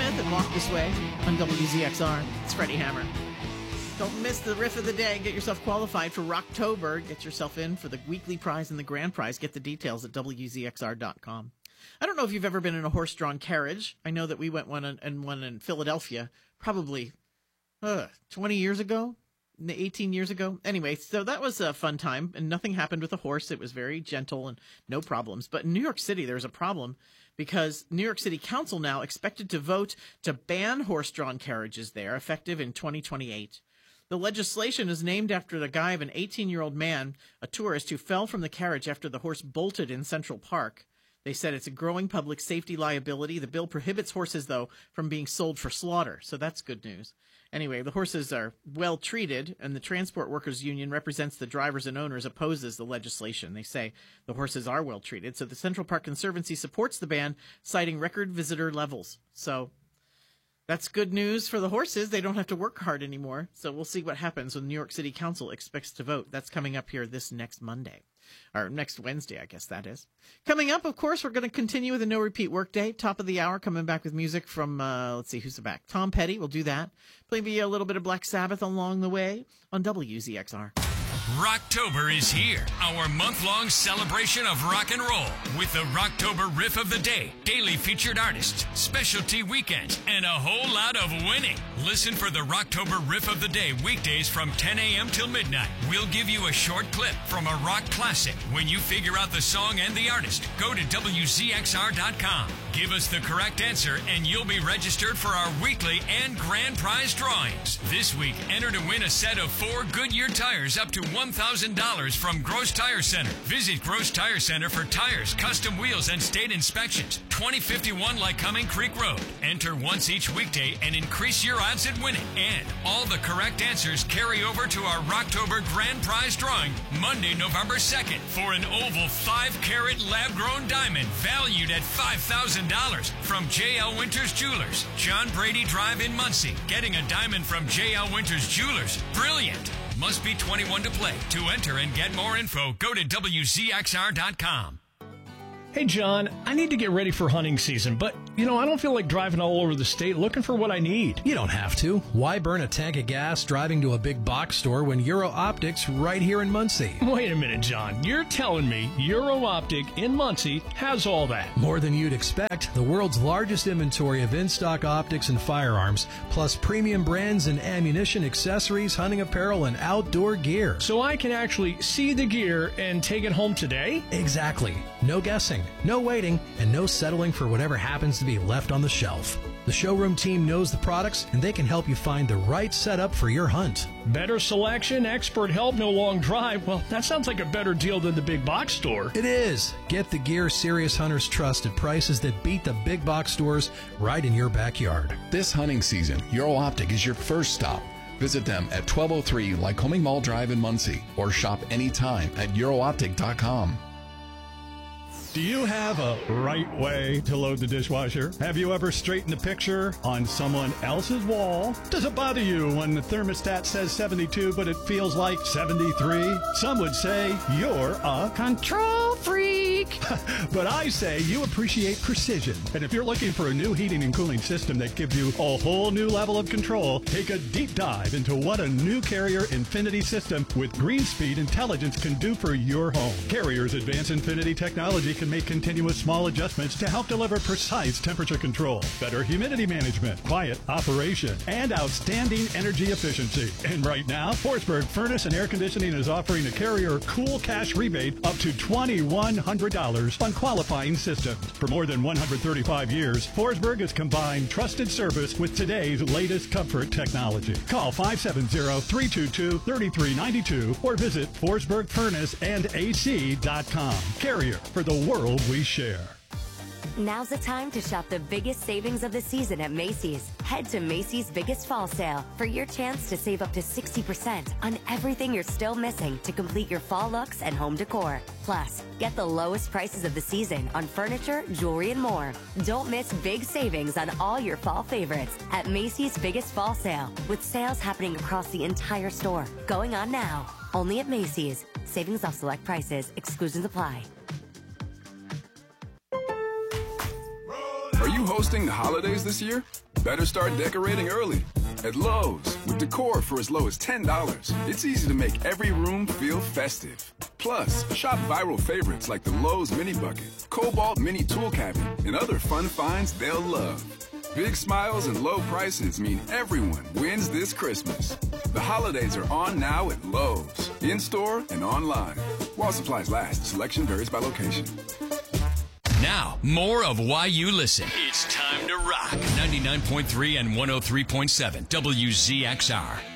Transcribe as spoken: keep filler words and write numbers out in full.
Smith and Walk This Way on W Z X R. It's Freddie Hammer. Don't miss the riff of the day. Get yourself qualified for Rocktober. Get yourself in for the weekly prize and the grand prize. Get the details at W Z X R dot com. I don't know if you've ever been in a horse-drawn carriage. I know that we went one and one in Philadelphia probably uh, twenty years ago, eighteen years ago. Anyway, so that was a fun time, and nothing happened with the horse. It was very gentle and no problems. But in New York City, there's a problem because New York City Council now expected to vote to ban horse-drawn carriages there, effective in twenty twenty-eight. The legislation is named after the guy of an eighteen-year-old man, a tourist, who fell from the carriage after the horse bolted in Central Park. They said it's a growing public safety liability. The bill prohibits horses, though, from being sold for slaughter, so that's good news. Anyway, the horses are well treated, and the Transport Workers Union represents the drivers and owners, opposes the legislation. They say the horses are well treated, so the Central Park Conservancy supports the ban, citing record visitor levels. So that's good news for the horses. They don't have to work hard anymore. So we'll see what happens when New York City Council expects to vote. That's coming up here this next Monday. Or next Wednesday, I guess that is. Coming up, of course, we're going to continue with a no-repeat workday. Top of the hour, coming back with music from, uh, let's see, who's back? Tom Petty, we'll do that. Maybe a little bit of Black Sabbath along the way on W Z X R. Rocktober is here, our month-long celebration of rock and roll with the Rocktober Riff of the Day, daily featured artists, specialty weekends, and a whole lot of winning. Listen for the Rocktober Riff of the Day weekdays from ten a.m. till midnight. We'll give you a short clip from a rock classic. When you figure out the song and the artist, go to W Z X R dot com. Give us the correct answer and you'll be registered for our weekly and grand prize drawings. This week, enter to win a set of four Goodyear tires up to one thousand dollars from Gross Tire Center. Visit Gross Tire Center for tires, custom wheels, and state inspections. twenty fifty-one Lycoming Creek Road. Enter once each weekday and increase your odds at winning. And all the correct answers carry over to our Rocktober Grand Prize drawing Monday, November second for an oval five carat lab-grown diamond valued at five thousand dollars from J L Winters Jewelers. John Brady Drive in Muncie. Getting a diamond from J L Winters Jewelers. Brilliant. Must be twenty-one to play. To enter and get more info, go to W Z X R dot com. Hey, John, I need to get ready for hunting season, but, you know, I don't feel like driving all over the state looking for what I need. You don't have to. Why burn a tank of gas driving to a big box store when Euro Optic's right here in Muncie? Wait a minute, John. You're telling me Euro Optic in Muncie has all that? More than you'd expect. The world's largest inventory of in-stock optics and firearms, plus premium brands and ammunition, accessories, hunting apparel, and outdoor gear. So I can actually see the gear and take it home today? Exactly. No guessing. No waiting, and no settling for whatever happens to be left on the shelf. The showroom team knows the products, and they can help you find the right setup for your hunt. Better selection, expert help, no long drive. Well, that sounds like a better deal than the big box store. It is. Get the gear serious hunters trust at prices that beat the big box stores right in your backyard. This hunting season, Euro Optic is your first stop. Visit them at twelve oh three Lycoming Mall Drive in Muncie, or shop anytime at Euro Optic dot com. Do you have a right way to load the dishwasher? Have you ever straightened a picture on someone else's wall? Does it bother you when the thermostat says seventy-two but it feels like seventy-three? Some would say you're a control freak. But I say you appreciate precision. And if you're looking for a new heating and cooling system that gives you a whole new level of control, take a deep dive into what a new Carrier Infinity system with GreenSpeed intelligence can do for your home. Carrier's advanced Infinity technology can make continuous small adjustments to help deliver precise temperature control, better humidity management, quiet operation, and outstanding energy efficiency. And right now, Forsberg Furnace and Air Conditioning is offering a Carrier Cool Cash rebate up to twenty-one hundred dollars on qualifying systems. For more than one hundred thirty-five years, Forsberg has combined trusted service with today's latest comfort technology. Call five seven zero, three two two, three three nine two or visit Forsberg Furnace and A C dot com. Carrier, for the world we share. Now's the time to shop the biggest savings of the season at Macy's. Head to Macy's Biggest Fall Sale for your chance to save up to sixty percent on everything you're still missing to complete your fall looks and home decor. Plus, get the lowest prices of the season on furniture, jewelry, and more. Don't miss big savings on all your fall favorites at Macy's Biggest Fall Sale, with sales happening across the entire store. Going on now. Only at Macy's. Savings off select prices. Exclusions apply. Are you you hosting the holidays this year? Better start decorating early. At Lowe's, with decor for as low as ten dollars, it's easy to make every room feel festive. Plus, shop viral favorites like the Lowe's Mini Bucket, Cobalt Mini Tool Cabinet, and other fun finds they'll love. Big smiles and low prices mean everyone wins this Christmas. The holidays are on now at Lowe's, in-store and online. While supplies last, selection varies by location. Now, more of Why You Listen. It's time to rock. ninety-nine point three and one oh three point seven W Z X R.